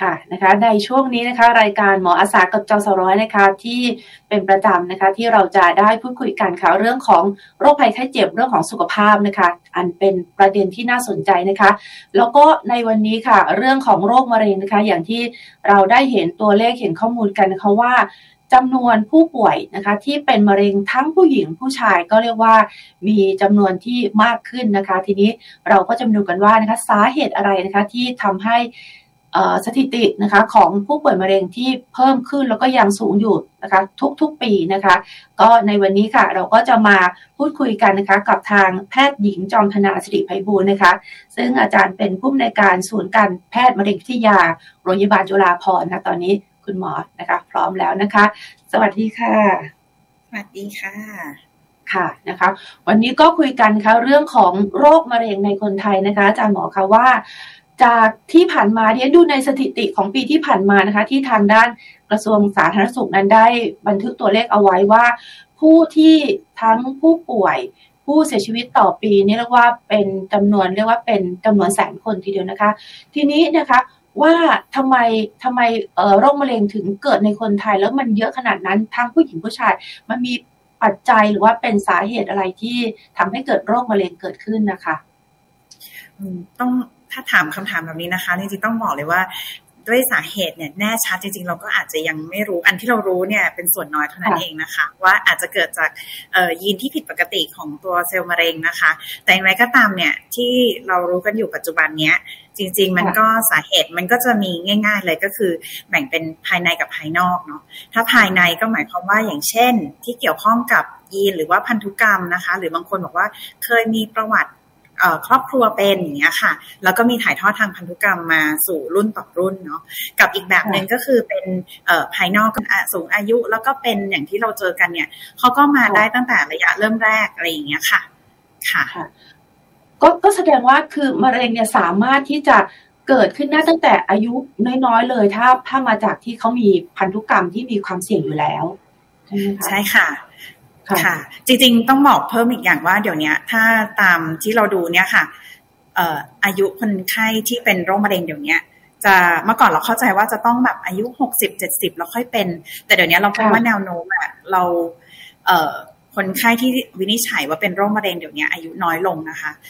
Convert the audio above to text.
ค่ะนะคะในช่วงนี้นะคะรายการหมออาสากับจสร้อยนะคะที่เป็นประจำนะคะที่เราจะได้พูดคุยกันค่ะเรื่องของโรคภัยไข้เจ็บเรื่องของสุขภาพนะคะอันเป็นประเด็นที่น่าสนใจนะคะแล้วก็ในวันนี้ค่ะเรื่องของโรคมะเร็งนะคะอย่างที่เราได้เห็นตัวเลขเห็นข้อมูลกันนะคะว่าจำนวนผู้ป่วยนะคะที่เป็นมะเร็งทั้งผู้หญิงผู้ชายก็เรียกว่ามีจำนวนที่มากขึ้นนะคะทีนี้เราก็จะมาดูกันว่านะคะสาเหตุอะไรนะคะที่ทำให้สถิตินะคะของผู้ป่วยมะเร็งที่เพิ่มขึ้นแล้วก็ยังสูงอยู่นะคะทุกๆปีนะคะก็ในวันนี้ค่ะเราก็จะมาพูดคุยกันนะคะกับทางแพทย์หญิงจอมธนาสิริไพบูลย์นะคะซึ่งอาจารย์เป็นผู้อำนวยการศูนย์การแพทย์มะเร็งวิทยาโรงพยาบาลจุฬาภรณ์นะตอนนี้คุณหมอนะคะพร้อมแล้วนะคะสวัสดีค่ะสวัสดีค่ะค่ะนะคะวันนี้ก็คุยกันค่ะเรื่องของโรคมะเร็งในคนไทยนะคะอาจารย์หมอคะว่าจากที่ผ่านมาที่ดูในสถิติของปีที่ผ่านมานะคะที่ทางด้านกระทรวงสาธารณสุขนั้นได้บันทึกตัวเลขเอาไว้ว่าผู้ที่ทั้งผู้ป่วยผู้เสียชีวิตต่อปีนี่เรียกว่าเป็นจำนวนเรียกว่าเป็นจำนวนแสนคนทีเดียวนะคะทีนี้นะคะว่าทำไมโรคมะเร็งถึงเกิดในคนไทยแล้วมันเยอะขนาดนั้นทั้งผู้หญิงผู้ชายมันมีปัจจัยหรือว่าเป็นสาเหตุอะไรที่ทำให้เกิดโรคมะเร็งเกิดขึ้นนะคะต้องถ้าถามคำถามแบบนี้นะคะจริงๆต้องบอกเลยว่าด้วยสาเหตุเนี่ยแน่ชัดจริงๆเราก็อาจจะยังไม่รู้อันที่เรารู้เนี่ยเป็นส่วนน้อยเท่านั้นเองนะคะว่าอาจจะเกิดจากยีนที่ผิดปกติของตัวเซลล์มะเร็งนะคะแต่อย่างไรก็ตามเนี่ยที่เรารู้กันอยู่ปัจจุบันเนี้ยจริงๆมันก็สาเหตุมันก็จะมีง่ายๆเลยก็คือแบ่งเป็นภายในกับภายนอกเนาะถ้าภายในก็หมายความว่าอย่างเช่นที่เกี่ยวข้องกับยีนหรือว่าพันธุกรรมนะคะหรือบางคนบอกว่าเคยมีประวัติครอบครัวเป็นอย่างเงี้ยค่ะแล้วก็มีถ่ายทอดทางพันธุกรรมมาสู่รุ่นต่อรุ่นเนาะกับอีกแบบนึงก็คือเป็นภายนอกสูงอายุแล้วก็เป็นอย่างที่เราเจอกันเนี่ยเขาก็มาได้ตั้งแต่ระยะเริ่มแรกอะไรอย่างเงี้ยค่ะค่ะก็แสดงว่าคือมะเร็งเนี่ยสามารถที่จะเกิดขึ้นได้ตั้งแต่อายุน้อยๆเลยถ้ามาจากที่เขามีพันธุกรรมที่มีความเสี่ยงอยู่แล้วใช่ค่ะค่ะจริงๆต้องบอกเพิ่มอีกอย่างว่าเดี๋ยวนี้ถ้าตามที่เราดูเนี่ยค่ะอายุคนไข้ที่เป็นโรคมะเร็งเดี๋ยวนี้จะเมื่อก่อนเราเข้าใจว่าจะต้องแบบอายุ60-70แล้วค่อยเป็นแต่เดี๋ยวนี้เราพบว่าแนวโน้มเราคนไข้ที่วินิจฉัยว่าเป็นโรคมะเร็งเดี๋ยวนี้อายุน้อยลงนะคะ